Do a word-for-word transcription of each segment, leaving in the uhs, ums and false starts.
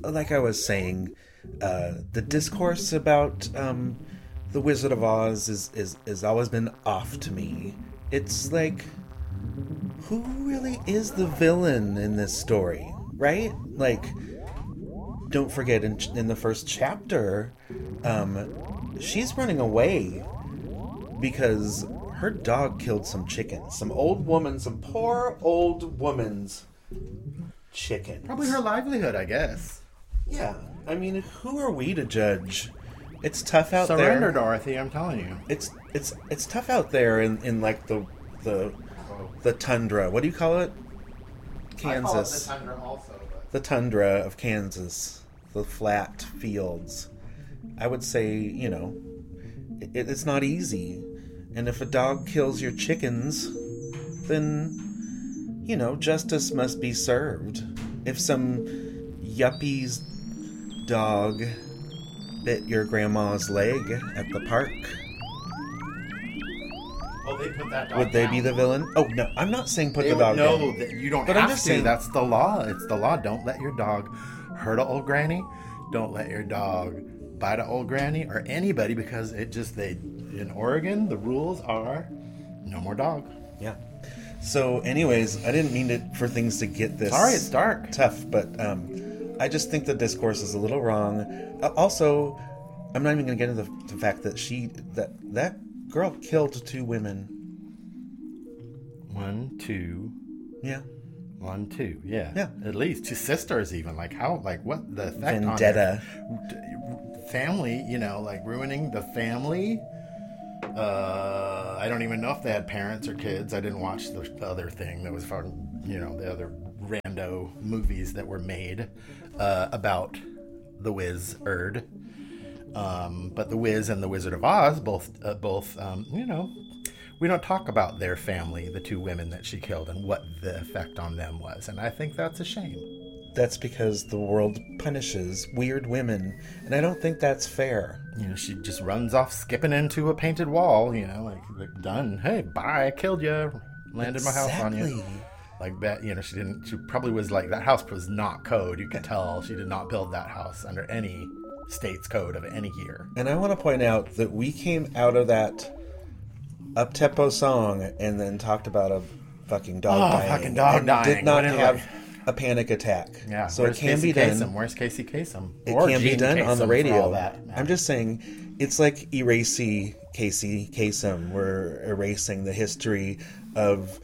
like I was saying, uh, the discourse about um, the Wizard of Oz is, is is always been off to me. It's like, who really is the villain in this story, right? Like, don't forget in in the first chapter, um, she's running away because her dog killed some chickens. Some old woman, some poor old woman's chicken. Probably her livelihood, I guess. Yeah. I mean, who are we to judge? It's tough out Surrender, there. Surrender, Dorothy, I'm telling you. It's it's it's tough out there in, in like the the the tundra. What do you call it? Kansas. I call it the tundra also. But... The tundra of Kansas. The flat fields. I would say, you know, it, it's not easy. And if a dog kills your chickens, then, you know, justice must be served. If some yuppie's dog bit your grandma's leg at the park, oh, they put that dog would they down. be the villain? Oh, no, I'm not saying put they the dog no, down. No, you don't but have I'm just to. Saying, that's the law. It's the law. Don't let your dog hurt an old granny. Don't let your dog bite an old granny or anybody, because it just, they, in Oregon, the rules are no more dog. Yeah. So, anyways, I didn't mean it for things to get this. Sorry, it's dark. Tough, but um, I just think the discourse is a little wrong. Uh, also, I'm not even going to get into the, the fact that she that that girl killed two women. One, two. Yeah. One, two. Yeah. Yeah. At least two sisters, even. Like how? Like what the effect Vendetta. on their family? You know, like ruining the family. Uh, I don't even know if they had parents or kids. I didn't watch the other thing that was from, you know, the other rando movies that were made uh, about the Wizard. Um, but the Wiz and the Wizard of Oz, both, uh, both, um, you know, we don't talk about their family, the two women that she killed, and what the effect on them was. And I think that's a shame. That's because the world punishes weird women, and I don't think that's fair. You know, she just runs off skipping into a painted wall, you know, like, like done. Hey, bye, I killed you. Landed exactly. my house on you. Like that, you know, she didn't, she probably was like, that house was not code. You can tell she did not build that house under any state's code of any year. And I want to point out that we came out of that up-tempo song and then talked about a fucking dog oh, dying. fucking dog and dying. Did not What have like... a panic attack. Yeah. So it can Casey be done. Kasem? Where's Casey Kasem? It or can Gene be done Kasem on the radio. That, I'm just saying, it's like erasing Casey Kasem. We're erasing the history of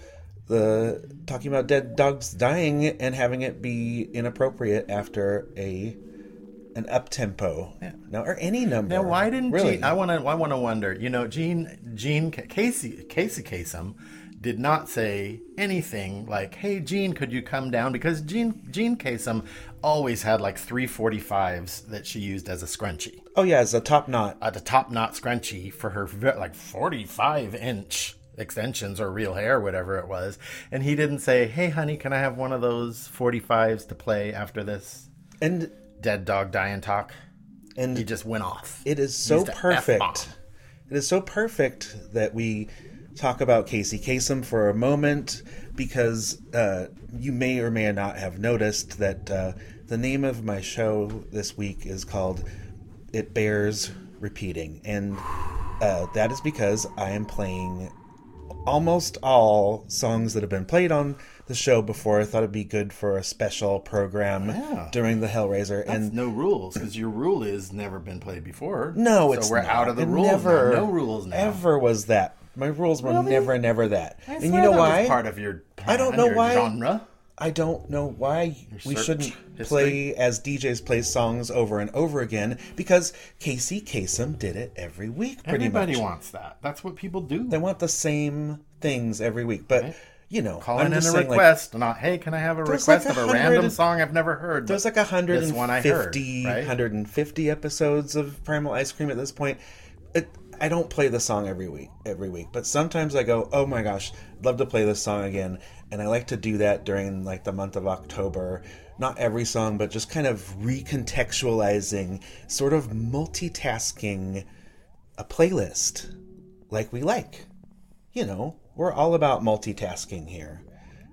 the talking about dead dogs dying and having it be inappropriate after a an up tempo. Yeah. No, or any number. Now, why didn't really? Gene, I want to? I want to wonder. You know, Gene, Gene, Casey, Casey Kasem did not say anything like, "Hey, Gene, could you come down?" Because Gene, Gene Kasem always had like three forty-fives that she used as a scrunchie. Oh yeah, as a top knot. At a top knot scrunchie for her like forty-five inch extensions or real hair, whatever it was. And he didn't say, "Hey, honey, can I have one of those forty-fives to play after this?" And dead dog dying talk. And he just went off. It is so perfect. It is so perfect that we talk about Casey Kasem for a moment, because uh, you may or may not have noticed that uh, the name of my show this week is called It Bears Repeating. And uh, that is because I am playing almost all songs that have been played on the show before. I thought it'd be good for a special program yeah. during the Hellraiser. That's and no rules, because your rule is never been played before. No, so it's we're not. out of the it rules. Never, now. No rules now. Ever was that. My rules were really? never, never that. I and you know that why? Was part of your plan, I don't know your why. Genre. I don't know why your we shouldn't history? play as D Js play songs over and over again, because Casey Kasem did it every week. Pretty Everybody much. wants that. That's what people do. They want the same things every week, but. Right. You know, calling I'm in just a saying, request, like, not hey, can I have a request like a of a hundred, random song I've never heard? There's like one hundred heard, fifty, right? one hundred fifty episodes of Primal Ice Cream at this point. It, I don't play the song every week, every week, but sometimes I go, oh my gosh, I'd love to play this song again, and I like to do that during like the month of October. Not every song, but just kind of recontextualizing, sort of multitasking a playlist like we like. You know, we're all about multitasking here.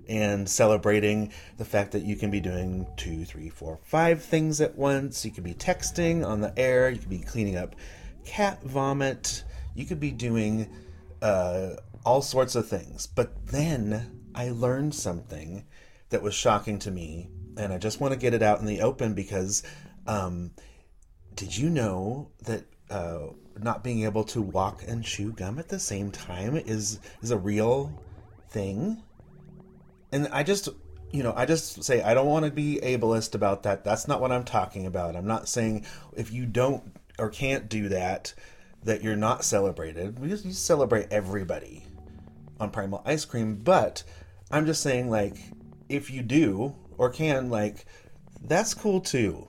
and celebrating the fact that you can be doing two, three, four, five things at once. You could be texting on the air. You could be cleaning up cat vomit. You could be doing uh, all sorts of things. But then I learned something that was shocking to me, and I just want to get it out in the open because um, did you know that uh, not being able to walk and chew gum at the same time is is a real thing? And I just, you know, I just say I don't want to be ableist about that. That's not what I'm talking about. I'm not saying if you don't or can't do that, that you're not celebrated. We just you celebrate everybody on Primal Ice Cream. But I'm just saying, like, if you do or can, like, that's cool too.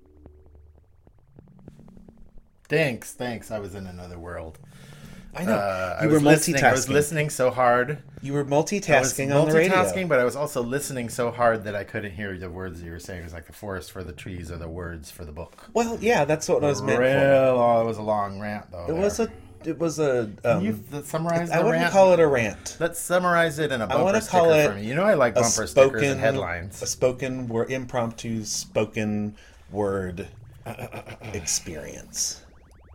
Thanks, thanks. I was in another world. I know. Uh, you I were was multitasking. listening- I was listening so hard. You were I multitasking was on the radio. multitasking, but I was also listening so hard that I couldn't hear the words you were saying. It was like the forest for the trees or the words for the book. Well, yeah, that's what I was meant Real, for. oh, it was a long rant, though. It was a. It was a. Can Um, you th- summarize I the wouldn't rant? call it a rant. Let's summarize it in a bumper wanna sticker call it for me. You know I like A bumper stickers spoken and headlines. A spoken word, impromptu spoken word experience.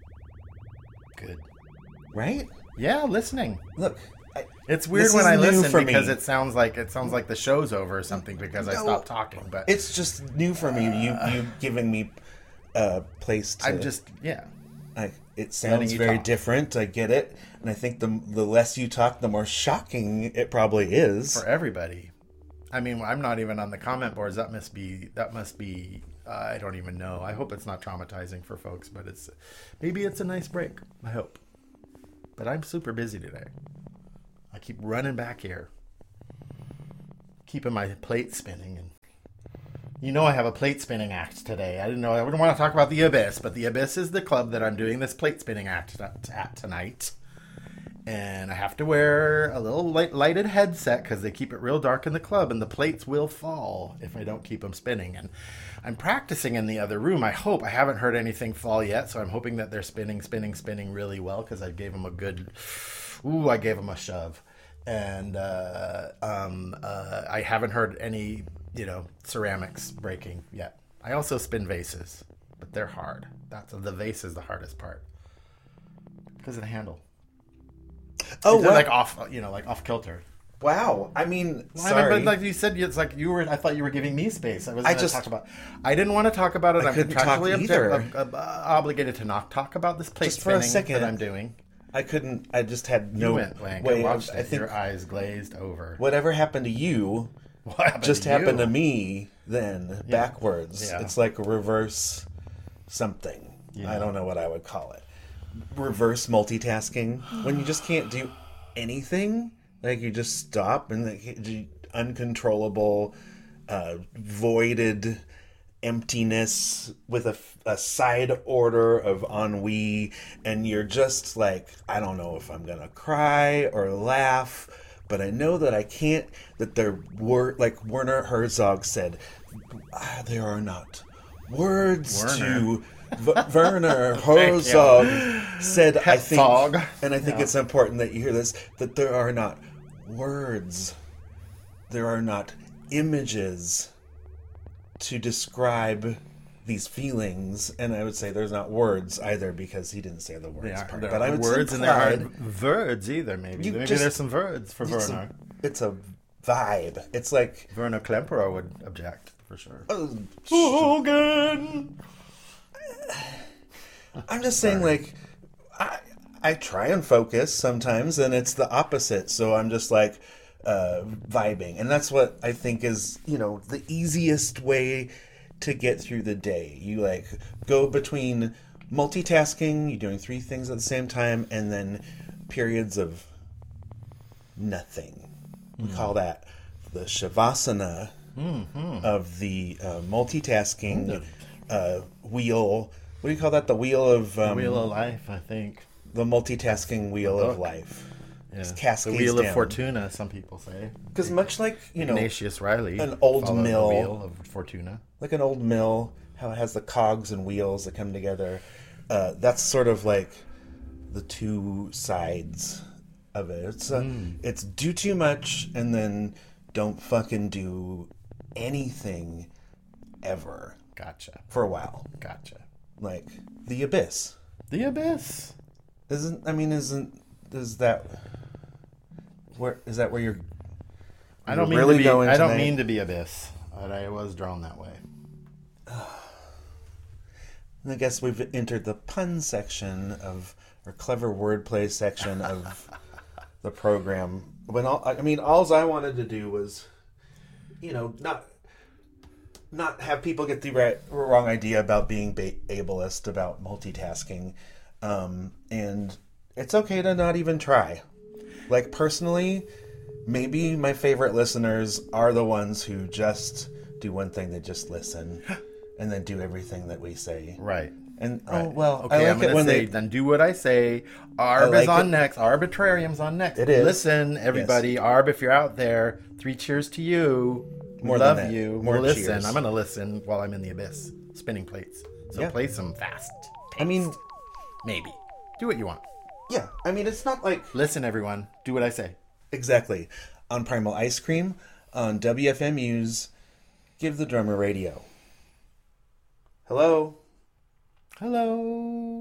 Good. Right? Yeah, listening. Look, I, It's weird This when is I new listen for because me. it sounds like it sounds like the show's over or something because I No. stopped talking. But it's just new for me. You you giving me a place to. I'm just yeah. I, it sounds you very talk. different. I get it, and I think the the less you talk, the more shocking it probably is. For everybody. I mean, I'm not even on the comment boards. That must be that must be uh, I don't even know. I hope it's not traumatizing for folks, but it's maybe it's a nice break. I hope. But I'm super busy today. I keep running back here, keeping my plate spinning, and you know I have a plate spinning act today. I didn't know I wouldn't want to talk about the Abyss, but the Abyss is the club that I'm doing this plate spinning act at, at tonight. And I have to wear a little light, lighted headset because they keep it real dark in the club, and the plates will fall if I don't keep them spinning. And I'm practicing in the other room. I hope. I haven't heard anything fall yet, so I'm hoping that they're spinning, spinning, spinning really well because I gave them a good, ooh, I gave them a shove. And uh, um, uh, I haven't heard any, you know, ceramics breaking yet. I also spin vases, but they're hard. That's the vase is the hardest part because of the handle. Oh, They're wow. like off, you know, like off kilter. Wow. I mean, Well, I sorry. mean, but like you said, it's like you were. I thought you were giving me space. I was. I going to just- talk about. I didn't want to talk about it. I I'm couldn't talk contractually obje- either. ob- ob- obligated to not talk about this plate Just for a spinning second. that I'm doing. I couldn't. I just had You no went blank. way. I watched of- it. I think Your eyes glazed over. whatever happened to you What happened just to happened you? to me. Then backwards. Yeah. It's like a reverse something. Yeah. I don't know what I would call it. Reverse multitasking when you just can't do anything. Like you just stop and the uncontrollable, uh, voided emptiness with a, a side order of ennui, and you're just like, I don't know if I'm gonna cry or laugh, but I know that I can't. That there were, like Werner Herzog said, ah, there are not words Werner. to. V- Werner Herzog said, I think, Herzog. and I think Yeah. it's important that you hear this, that there are not words, there are not images to describe these feelings, and I would say there's not words either because he didn't say the words Yeah, part. there But I aren't would words say and there pride, aren't words either. Maybe You maybe just- there's some words for it's Werner. a, it's a vibe. It's like Werner Klemperer would object for sure. uh, Hogan. I'm just saying, like, I I try and focus sometimes, and it's the opposite. So I'm just like uh, vibing, and that's what I think is, you know, the easiest way to get through the day. You like go between multitasking, you're doing three things at the same time, and then periods of nothing. We call that the shavasana of the uh, multitasking uh, wheel. What do you call that? The wheel of um, Wheel of Life, I think. the multitasking wheel of book. life. Yeah. It's The cascades Wheel of down. Fortuna, some people say. Because much like, you know, Ignatius Riley. an old followed mill. The Wheel of Fortuna. like an old mill, how it has the cogs and wheels that come together. Uh, that's sort of like the two sides of it. It's uh, Hmm. it's do too much and then don't fucking do anything ever Gotcha. for a while. Gotcha. Like The Abyss. The Abyss. Isn't I mean isn't is that where is that where you're I don't mean really to be. going I don't tonight? mean to be Abyss, but I was drawn that way. I guess we've entered the pun section of or clever wordplay section of the program. When all I mean, all I wanted to do was, you know, not not have people get the right, wrong idea about being ba- ableist, about multitasking, um, and it's okay to not even try. Like personally, maybe my favorite listeners are the ones who just do one thing, they just listen, and then do everything that we say. Right. And Right. oh well, Okay, I like I'm gonna it when say, they. then do what I say. Arb like is on it. next. Arbitrarium's on next. It is. Listen, everybody. Yes. Arb, if you're out there, three cheers to you. More We than love that. you. More We'll listen. cheers. I'm gonna listen while I'm in the abyss, spinning plates. So Yeah. play some fast. I mean, paced. Maybe. Do what you want. yeah. I mean, it's not like Listen, everyone. Do what I say. exactly on Primal Ice Cream on W F M U's Give the Drummer Radio. Hello. Hello.